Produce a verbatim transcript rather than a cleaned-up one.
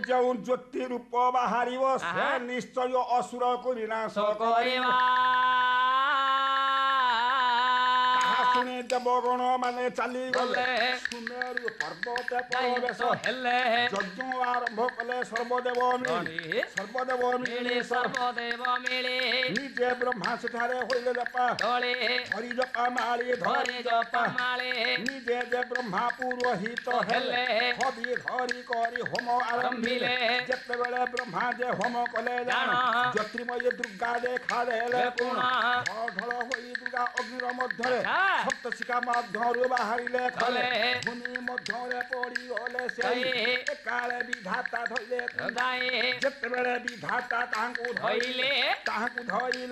ଯେଉଁ ଜ୍ୟୋତି ରୂପ ବାହାରିବ ସେ ନିଶ୍ଚୟ ଅସୁରକୁ ବିନାଶ କରିବ। ତାହା ଶୁଣି ଦେବଗଣ ମାନେ ଚାଲିଗଲେ ସୁମେରୁ ପର୍ବତ ପ୍ରବେଶ ହେଲେ ଯଜ୍ଞ ଆରମ୍ଭ କଲେ ସର୍ବଦେବ ମିଳି ସର୍ବଦେବ ମିଳି ସର୍ବଦେବ ମିଳେ ନିଜେ ବ୍ରହ୍ମା ସେଠାରେ ହୋଇଲେ ଜପା ତଳେ ହରି ଜପା ମାଳି ଧରେ ଜପା ମାଳେ ନିଜେ ଯେ ବ୍ରହ୍ମା ପୁରୋହିତ ହେଲେ ହବି ଧରି କରି ହୋମ ଆରମ୍ଭିଲେ ଯେତେବେଳେ ବ୍ରହ୍ମା ଯେ ହୋମ କଲେ ଜାଣ ଜ୍ୟୋତିର୍ମୟୀ ଦୁର୍ଗା ଦେଖା ଦେଲେ ପୁଣ ଢଳ ଢଳ ହୋଇ ଦୁର୍ଗା ଅଗ୍ନିର ମଧ୍ୟରେ ସପ୍ତଶିଖା ମଧ୍ୟରୁ ବାହାରିଲେ କଲେ ଭୂମି ମଧ୍ୟରେ ପଡ଼ିଗଲେ ସେଇ ଏକାଳେ ବିଧାତା ଧଇଲେ ଯେତେବେଳେ ବିଧାତା ତାହାଙ୍କୁ ଧଇଲେ ତାହାଙ୍କୁ ଧଇଲେ